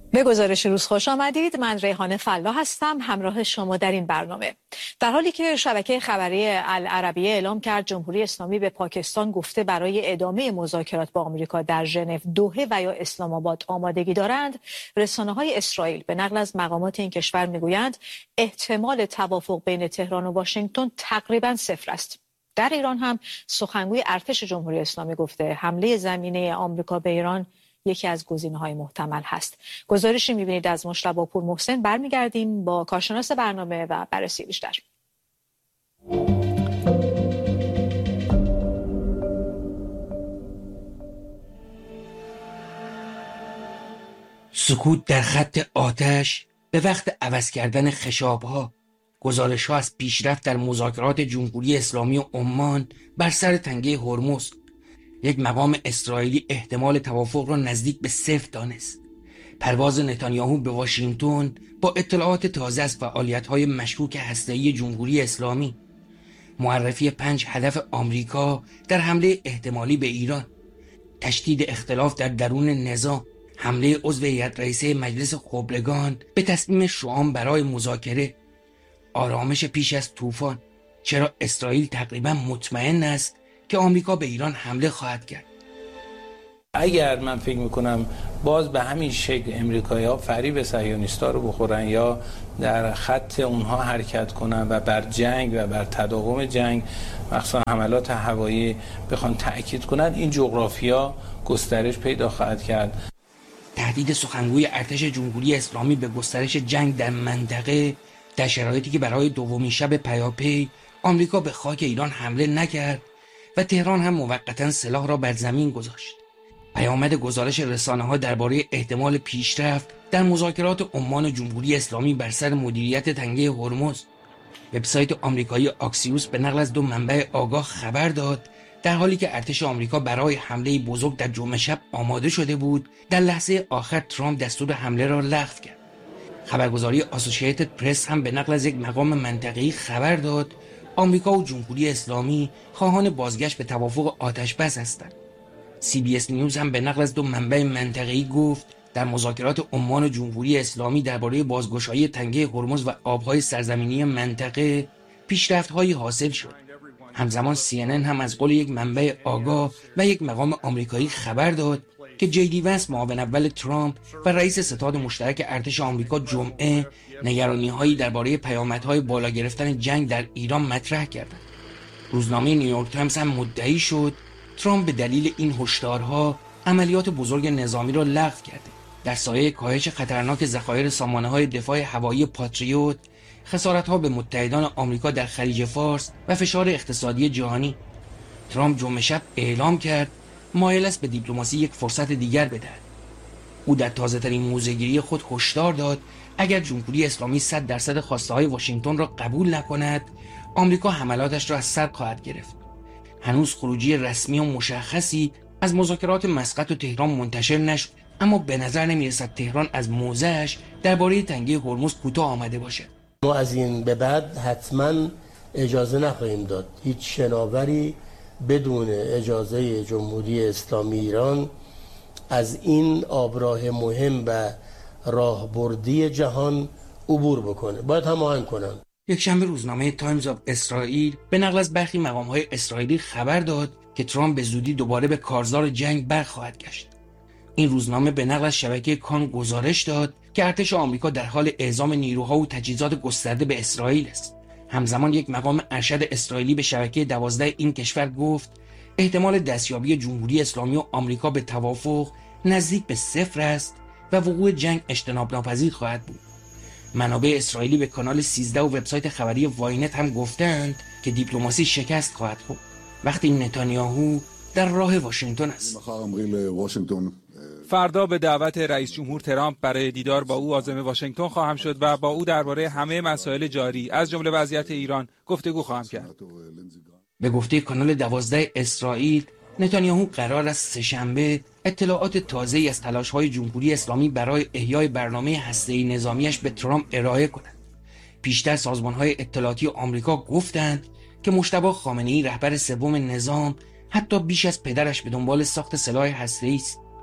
به گزارش روز خوش آمدید. من ریحانه فلا هستم همراه شما در این برنامه. در حالی که شبکه خبری العربیه اعلام کرد جمهوری اسلامی به پاکستان گفته برای ادامه مذاکرات با آمریکا در ژنو، دوحه و یا اسلام آباد آمادگی دارند، رسانه‌های اسرائیل به نقل از مقامات این کشور میگویند احتمال توافق بین تهران و واشنگتن تقریبا صفر است. در ایران هم سخنگوی ارتش جمهوری اسلامی گفته حمله زمینی آمریکا به ایران یکی از گزینه‌های محتمل هست. گزارشی می‌بینید از مجتبی پور محسن. برمیگردیم با کارشناس برنامه و بررسی بیشتر. سکوت در خط آتش به وقت عوض کردن خشاب‌ها. گزارش‌ها از پیشرفت در مذاکرات جمهوری اسلامی و عمان بر سر تنگه هرمز. یک مقام اسرائیلی احتمال توافق را نزدیک به صفر دانست. پرواز نتانیاهو به واشنگتن با اطلاعات تازه از فعالیت‌های مشکوک هسته‌ای جمهوری اسلامی. معرفی 5 هدف آمریکا در حمله احتمالی به ایران. تشدید اختلاف در درون نظام. حمله عضو هیئت رئیسه مجلس خبرگان به تصمیم شام برای مذاکره. آرامش پیش از طوفان. چرا اسرائیل تقریبا مطمئن است که آمریکا به ایران حمله خواهد کرد؟ اگر من فکر میکنم باز به همین شکل امریکایی‌ها فریب صهیونیست‌ها رو بخورن یا در خط اونها حرکت کنن و بر جنگ و بر تداوم جنگ مخصوصا حملات هوایی بخوان تأکید کنند، این جغرافیا گسترش پیدا خواهد کرد. تهدید سخنگوی ارتش جمهوری اسلامی به گسترش جنگ در منطقه در شرایطی که برای دومین شب پیاپی آمریکا به خاک ایران حمله نکرد و تهران هم موقتا سلاح را بر زمین گذاشت. پیامد گزارش رسانه‌ها درباره احتمال پیشرفت در مذاکرات عمان جمهوری اسلامی بر سر مدیریت تنگه هرمز. وبسایت آمریکایی آکسیوس به نقل از 2 منبع آگاه خبر داد در حالی که ارتش آمریکا برای حمله بزرگ در جمعه شب آماده شده بود، در لحظه آخر ترامپ دستور حمله را لغو کرد. خبرگزاری آسوسییتد پرس هم به نقل از یک مقام منطقه‌ای خبر داد آمریکا و جمهوری اسلامی خواهان بازگشت به توافق آتش‌بس هستند. CBS نیوز هم به نقل از 2 منبع منطقه‌ای گفت در مذاکرات عمان و جمهوری اسلامی درباره بازگشایی تنگه هرمز و آبهای سرزمینی منطقه پیشرفت‌هایی حاصل شد. همزمان CNN هم از قول یک منبع آگاه و یک مقام آمریکایی خبر داد که JD Vance معاون اول ترامپ و رئیس ستاد مشترک ارتش آمریکا جمعه نگرانی‌هایی درباره پیامدهای بالا گرفتن جنگ در ایران مطرح کردند. روزنامه نیویورک تایمز هم مدعی شد ترامپ به دلیل این هشدارها عملیات بزرگ نظامی را لغو کرده. در سایه کاهش خطرناک ذخایر سامانه‌های دفاع هوایی پاتریوت، خسارت‌ها به متحدان آمریکا در خلیج فارس و فشار اقتصادی جهانی، ترامپ جمعه شب اعلام کرد مایل است به دیپلماسی یک فرصت دیگر بدهد. او در تازه‌ترین موضع‌گیری خود هشدار داد اگر جمهوری اسلامی 100% خواسته‌های واشنگتن را قبول نکند، آمریکا حملاتش را از سر خواهد گرفت. هنوز خروجی رسمی و مشخصی از مذاکرات مسقط و تهران منتشر نشد، اما به نظر نمی‌رسد تهران از موضعش درباره تنگه هرمز کوتاه آمده باشد. ما از این به بعد حتما اجازه نخواهیم داد هیچ شناوری بدون اجازه جمهوری اسلامی ایران از این آبراه مهم و راهبردی جهان عبور بکنه. باید هماهنگ کنن. یک شنبه روزنامه تایمز آف اسرائیل به نقل از برخی مقام‌های اسرائیلی خبر داد که ترامپ به زودی دوباره به کارزار جنگ برخواهد گشت. این روزنامه به نقل از شبکه کان گزارش داد که ارتش آمریکا در حال اعزام نیروها و تجهیزات گسترده به اسرائیل است. همزمان یک مقام ارشد اسرائیلی به شبکه 12 این کشور گفت احتمال دستیابی جمهوری اسلامی و آمریکا به توافق نزدیک به صفر است و وقوع جنگ اجتناب ناپذیر خواهد بود. منابع اسرائیلی به کانال 13 و وبسایت خبری واینت هم گفتند که دیپلماسی شکست خواهد خورد وقتی نتانیاهو در راه واشنگتن است. فردا به دعوت رئیس جمهور ترامپ برای دیدار با او عازم واشنگتن خواهم شد و با او درباره همه مسائل جاری از جمله وضعیت ایران گفتگو خواهم کرد. به گفته کانال 12 اسرائیل، نتانیاهو قرار است سه‌شنبه اطلاعات تازه‌ای از تلاش‌های جمهوری اسلامی برای احیای برنامه هسته‌ای نظامیش به ترامپ ارائه کند. پیشتر سازمان‌های اطلاعاتی آمریکا گفتند که مجتبی خامنه‌ای رهبر سوم نظام حتی بیش از پدرش به دنبال ساخت سلاح هسته‌ای است.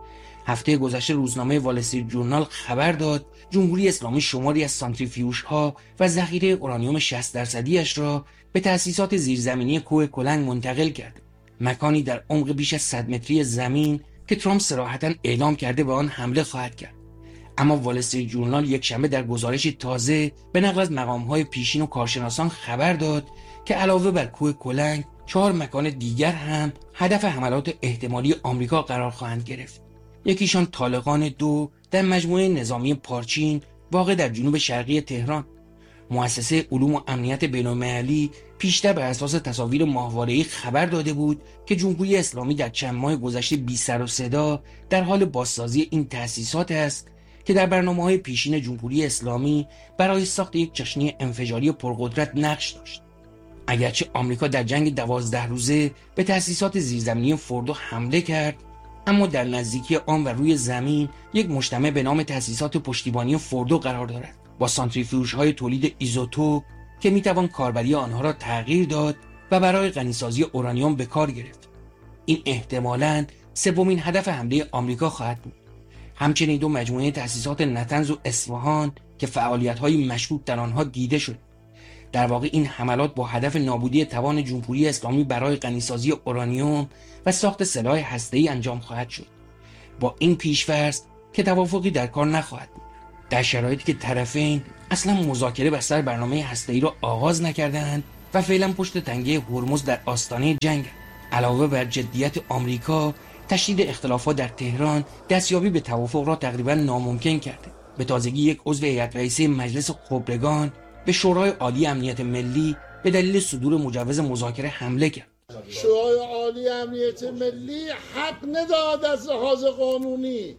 هفته گذشته روزنامه وال استریت جورنال خبر داد جمهوری اسلامی شماری از سانتریفیوژها و ذخیره اورانیوم 60% را به تأسیسات زیرزمینی کوه کلنگ منتقل کرد. مکانی در عمق بیش از 100 متری زمین که ترامپ صراحتاً اعلام کرده به آن حمله خواهد کرد. اما وال استریت جورنال یکشنبه در گزارش تازه به نقل از مقام‌های پیشین و کارشناسان خبر داد که علاوه بر کوه کلنگ 4 مکان دیگر هم هدف حملات احتمالی آمریکا قرار خواهند گرفت. یکیشان طالقان 2 در مجموعه نظامی پارچین واقع در جنوب شرقی تهران. مؤسسه علوم و امنیت بین‌المللی پیشتر بر اساس تصاویر ماهواره‌ای خبر داده بود که جمهوری اسلامی در چند ماه گذشته بی سر و صدا در حال بازسازی این تأسیسات است که در برنامه‌های پیشین جمهوری اسلامی برای ساخت یک چاشنی انفجاری پرقدرت نقش داشت. اگرچه آمریکا در جنگ 12 روزه به تأسیسات زیرزمینی فوردو حمله کرد، اما در نزدیکی آن و روی زمین یک مجتمع به نام تأسیسات پشتیبانی فوردو قرار دارد با سانتریفیوژهای تولید ایزوتوپ که میتوان کاربری آنها را تغییر داد و برای غنیسازی اورانیوم به کار گرفت. این احتمالاً سومین هدف حمله آمریکا خواهد بود. همچنین 2 مجموعه تأسیسات نطنز و اصفهان که فعالیت‌های مشکوک در آنها دیده شد. در واقع این حملات با هدف نابودی توان جمهوری اسلامی برای غنیسازی اورانیوم و ساخت سلاح هسته‌ای انجام خواهد شد. با این پیش‌فرض که توافقی در کار نخواهد بود، در شرایطی که طرفین اصلا مذاکره بر سر برنامه هسته‌ای را آغاز نکردند و فعلا پشت تنگه هرمز در آستانه جنگ. علاوه بر جدیت آمریکا، تشدید اختلافات در تهران دستیابی به توافق را تقریبا ناممکن کرده. به تازگی یک عضو هیئت رئیسه مجلس خبرگان به شورای عالی امنیت ملی به دلیل صدور مجوز مذاکره حمله کرد. شورای عالی امنیت ملی حق نداد از لحاظ قانونی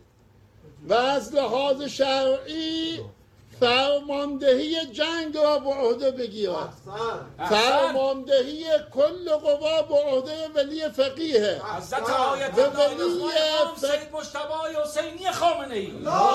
و از لحاظ شرعی فرماندهی جنگ را به عهده بگیرد. فرماندهی کل قوا به عهده ولی فقیه حضرت آیت الله سید مجتبی حسینی خامنه‌ای.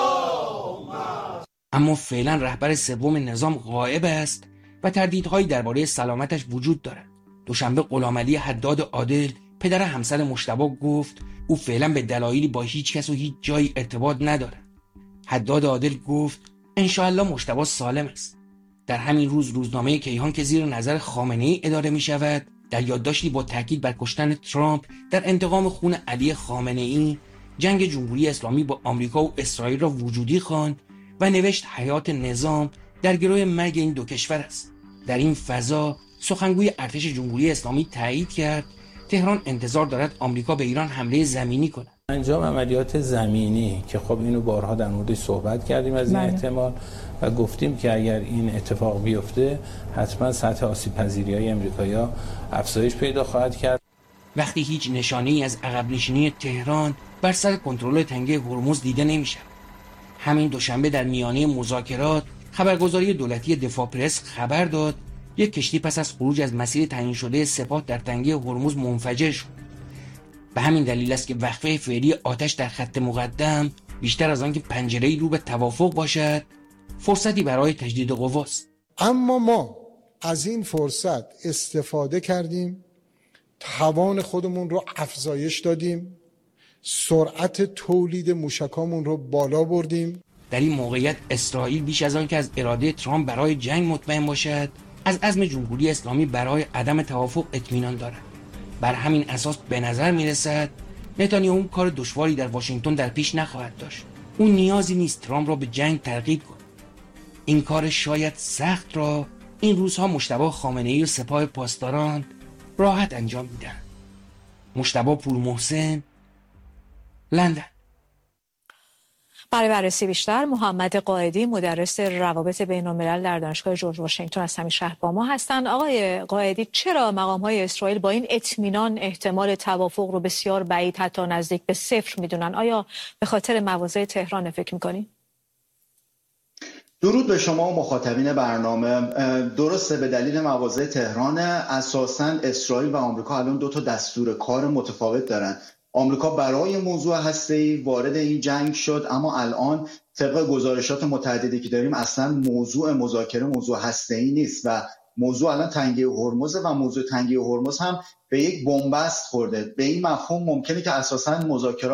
اما فعلا رهبر سوم نظام غائب است و تردیدهایی درباره سلامتش وجود دارد. دوشنبه غلامعلی حداد عادل پدر همسر مجتبی گفت او فعلا به دلایلی با هیچ کس و هیچ جایی ارتباط ندارد. حداد عادل گفت انشاءالله مجتبی سالم است. در همین روز روزنامه کیهان که زیر نظر خامنه‌ای اداره می شود در یادداشتی با تاکید بر کشتن ترامپ در انتقام خون علی خامنه‌ای جنگ جمهوری اسلامی با آمریکا و اسرائیل را وجودی خواند و نوشت حیات نظام در گروه مرگ این 2 کشور است. در این فضا سخنگوی ارتش جمهوری اسلامی تایید کرد تهران انتظار دارد آمریکا به ایران حمله زمینی کند. انجام عملیات زمینی که خب اینو بارها در موردش صحبت کردیم از این احتمال و گفتیم که اگر این اتفاق بیفته حتما سطح آسیب پذیری‌های آمریکایی‌ها افزایش پیدا خواهد کرد. وقتی هیچ نشانه‌ای از عقب نشینی تهران بر سر کنترل تنگه هرمز دیده نمی‌شود. همین دوشنبه در میانه مذاکرات خبرگزاری دولتی دفاع پرس خبر داد یک کشتی پس از خروج از مسیر تعیین شده سپاه در تنگه هرمز منفجر شد. به همین دلیل است که وقفه فعلی آتش در خط مقدم بیشتر از آنکه پنجره‌ای رو به توافق باشد فرصتی برای تجدید قواست. اما ما از این فرصت استفاده کردیم، توان خودمون رو افزایش دادیم، سرعت تولید موشکامون رو بالا بردیم. در این موقعیت اسرائیل بیش از آن که از اراده ترامپ برای جنگ مطمئن باشد از عزم جمهوری اسلامی برای عدم توافق اطمینان دارد. بر همین اساس به نظر میرسد نتانیاهو کار دشواری در واشنگتن در پیش نخواهد داشت. اون نیازی نیست ترامپ را به جنگ ترغیب کند. این کار شاید سخت را این روزها مجتبی خامنه‌ای و سپاه پاسداران راحت انجام میدن. مجتبی پورمحسن، لندن. برای بررسی بیشتر محمد قائدی مدرس روابط بین‌الملل در دانشگاه جورج واشنگتن از همین شهر با ما هستند. آقای قائدی، چرا مقام‌های اسرائیل با این اطمینان احتمال توافق رو بسیار بعید حتی نزدیک به 0 میدونن؟ آیا به خاطر مواضع تهران فکر می‌کنی؟ درود به شما و مخاطبین برنامه. درسته، به دلیل مواضع تهران اساساً اسرائیل و آمریکا الان 2 تا دستور کار متفاوت دارن. آمریکا برای موضوع هسته‌ای وارد این جنگ شد، اما الان طبق گزارشات متعددی که داریم اصلا موضوع مذاکره موضوع هسته‌ای نیست و موضوع الان تنگه هرمز و موضوع تنگه هرمز هم به یک بنبست خورده. به این مفهوم ممکنه که اساسا مذاکرات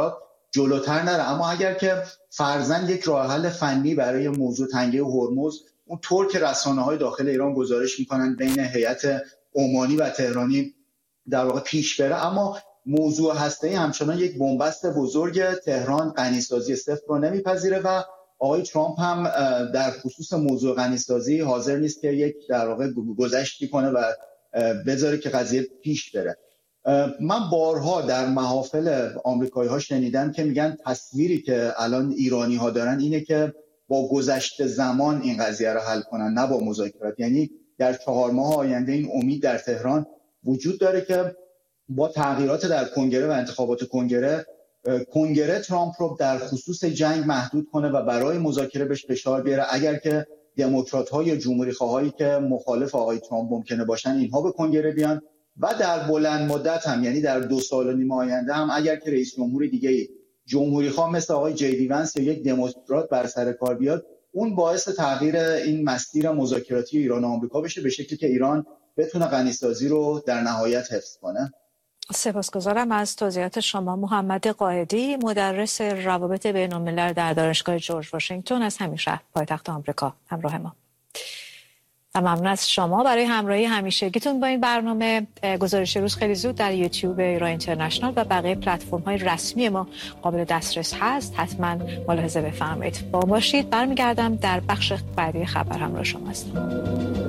جلوتر نره. اما اگر که فرضاً یک راه حل فنی برای موضوع تنگه هرمز، اونطور که رسانه‌های داخل ایران گزارش میکنن بین هیئت عمانی و تهرانی در واقع پیش بره، اما موضوع هسته‌ای همچنان یک بنبست بزرگ. تهران غنیسازی صفر رو نمیپذیره و آقای ترامپ هم در خصوص موضوع غنیسازی حاضر نیست که یک در واقع گذشتی کنه و بذاره که قضیه پیش بره. من بارها در محافل آمریکایی‌ها شنیدم که میگن تصویری که الان ایرانی‌ها دارن اینه که با گذشت زمان این قضیه رو حل کنن، نه با مذاکرات. یعنی در 4 ماه آینده این امید در تهران وجود داره که با تغییرات در کنگره و انتخابات کنگره ترامپ رو در خصوص جنگ محدود کنه و برای مذاکره بهش فشار بیاره. اگر که دموکرات‌ها یا جمهوری‌خواهایی که مخالف آقای ترامپ ممکنه باشن اینها به کنگره بیان و در بلند مدت هم، یعنی در 2 سال و نیم آینده هم، اگر که رئیس جمهور دیگه جمهوری‌خواه مثل آقای جی دی ونس یا یک دموکرات بر سر کار بیاد، اون باعث تغییر این مسیر مذاکراتی ایران و آمریکا بشه به شکلی که ایران بتونه غنیسازی رو در نهایت حفظ کنه. سپاسگزارم از توضیحات شما. محمد قائدی، مدرس روابط بین‌الملل در دانشگاه جورج واشنگتن از همین شهر پایتخت آمریکا همراه ما. و ممنون از شما برای همراهی همیشگیتون با این برنامه. گزارش روز خیلی زود در یوتیوب ایران اینترنشنال و بقیه پلتفرم‌های رسمی ما قابل دسترس هست. حتما ملاحظه بفرمایید. با ما باشید. برمیگردم در بخش بعدی خبر همراه شما هستم.